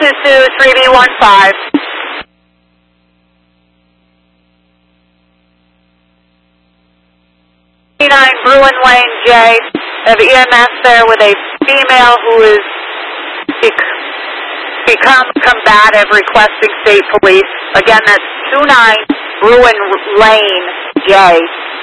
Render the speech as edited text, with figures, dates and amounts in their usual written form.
3B15. 29 Bruin Lane, J. Have EMS there with a female who is become combative, requesting state police. Again, that's 29 Bruin Lane, J.